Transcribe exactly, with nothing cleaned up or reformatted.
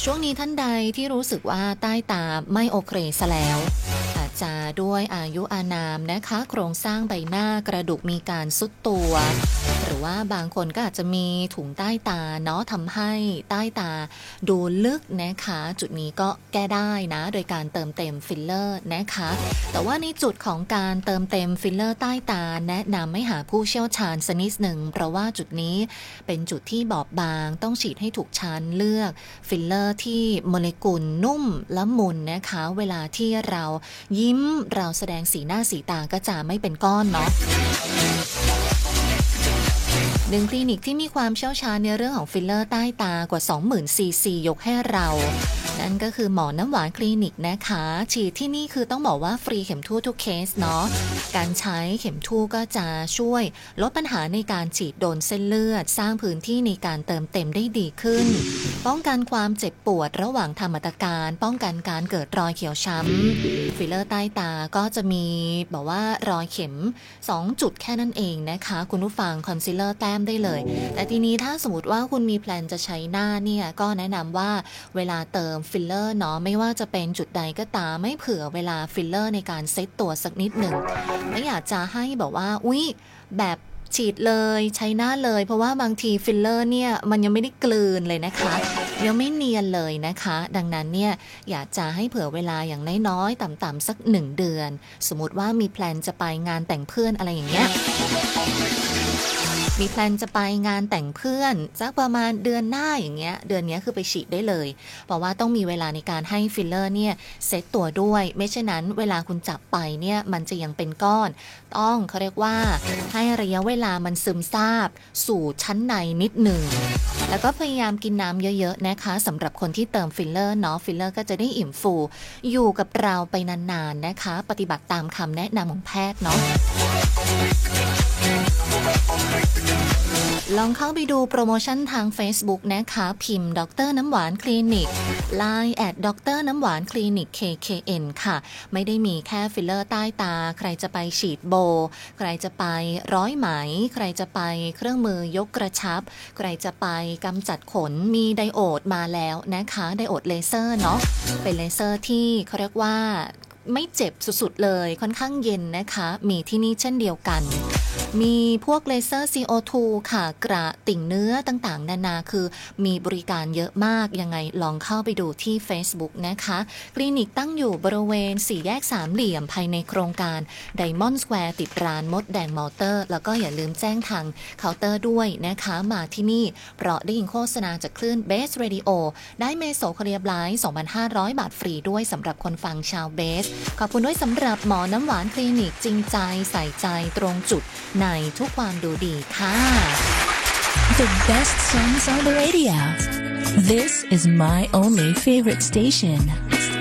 ช่วงนี้ท่านใดที่รู้สึกว่าใต้ตาไม่โอเคซะแล้วอาจจะด้วยอายุอานามนะคะโครงสร้างใบหน้ากระดูกมีการทรุดตัวหรือว่าบางคนก็อาจจะมีถุงใต้ตาเนาะทำให้ใต้ตาดูลึกนะคะจุดนี้ก็แก้ได้นะโดยการเติมเต็มฟิลเลอร์นะคะแต่ว่าในจุดของการเติมเต็มฟิลเลอร์ใต้ตาแนะนำให้หาผู้เชี่ยวชาญสักนิดหนึ่งเพราะว่าจุดนี้เป็นจุดที่บอบบางต้องฉีดให้ถูกชั้นเลือกฟิลเลอร์ที่โมเลกุลนุ่มละมุนนะคะเวลาที่เรายิ้มเราแสดงสีหน้าสีตาก็จะไม่เป็นก้อนเนาะหนึ่งคลินิกที่มีความเชี่ยวชาญในเรื่องของฟิลเลอร์ใต้ตากว่า สองหมื่น ซีซี ยกให้เรานั่นก็คือหมอน้ำหวานคลินิกนะคะฉีดที่นี่คือต้องบอกว่าฟรีเข็มทู่ทุกเคสเนาะการใช้เข็มทู่ก็จะช่วยลดปัญหาในการฉีดโดนเส้นเลือดสร้างพื้นที่ในการเติมเต็มได้ดีขึ้นป้องกันความเจ็บปวดระหว่างทำหัตถการป้องกันการเกิดรอยเขียวช้ำฟิลเลอร์ใต้ตาก็จะมีบอกว่ารอยเข็มสองจุดแค่นั้นเองนะคะคุณผู้ฟังคอนซีลเลอร์แต้มได้เลยแต่ทีนี้ถ้าสมมติว่าคุณมีแพลนจะใช้หน้าเนี่ยก็แนะนำว่าเวลาเติมฟิลเลอร์เนาะไม่ว่าจะเป็นจุดใดก็ตามไม่เผื่อเวลาฟิลเลอร์ในการเซตตัวสักนิดหนึ่งไม่อยากจะให้แบบว่าอุ๊ยแบบฉีดเลยใช้หน้าเลยเพราะว่าบางทีฟิลเลอร์เนี่ยมันยังไม่ได้กลืนเลยนะคะยังไม่เนียนเลยนะคะดังนั้นเนี่ยอยากจะให้เผื่อเวลาอย่างน้อยๆต่ำๆสักหนึ่งเดือนสมมติว่ามีแพลนจะไปงานแต่งเพื่อนอะไรอย่างเงี้ยมีแพลนจะไปงานแต่งเพื่อนสักประมาณเดือนหน้าอย่างเงี้ยเดือนนี้คือไปฉีดได้เลยเพราะว่าต้องมีเวลาในการให้ฟิลเลอร์เนี่ยเซตตัวด้วยไม่เช่นนั้นเวลาคุณจับไปเนี่ยมันจะยังเป็นก้อนต้องเขาเรียกว่าให้ระยะเวลามันซึมซาบสู่ชั้นในนิดหนึ่งแล้วก็พยายามกินน้ำเยอะๆนะคะสำหรับคนที่เติมฟิลเลอร์เนาะฟิลเลอร์ก็จะได้อิ่มฟูอยู่กับเราไปนานๆนะคะปฏิบัติตามคำแนะนำของแพทย์เนาะลองเข้าไปดูโปรโมชั่นทาง Facebook นะคะพิมพ์ดรน้ำหวานคลินิก ไลน์ แอท ดรน้ำหวานคลินิก เค เค เอ็น ค่ะไม่ได้มีแค่ฟิลเลอร์ใต้ตาใครจะไปฉีดโบใครจะไปร้อยไหมใครจะไปเครื่องมือยกกระชับใครจะไปกำจัดขนมีไดโอดมาแล้วนะคะไดโอดเลเซอร์เนาะเป็นเลเซอร์ที่เขาเรียกว่าไม่เจ็บสุดๆเลยค่อนข้างเย็นนะคะมีที่นี่เช่นเดียวกันมีพวกเลเซอร์ ซี โอ ทู ค่ะกระติ่งเนื้อต่างๆนานาคือมีบริการเยอะมากยังไงลองเข้าไปดูที่ Facebook นะคะคลินิกตั้งอยู่บริเวณสี่แยกสามเหลี่ยมภายในโครงการ Diamond Square ติดร้านมดแดงมอเตอร์แล้วก็อย่าลืมแจ้งทางเคาน์เตอร์ด้วยนะคะมาที่นี่เพราะได้ยินโฆษณาจากคลื่น Base Radio ได้เมโซคาเรียบไลท์ สองพันห้าร้อย บาทฟรีด้วยสำหรับคนฟังชาวเบสขอบคุณด้วยสำหรับหมอน้ำหวานคลินิกจริงใจใส่ใจตรงจุดในทุกความดูดีค่ะ The best songs on the radio. This is my only favorite station.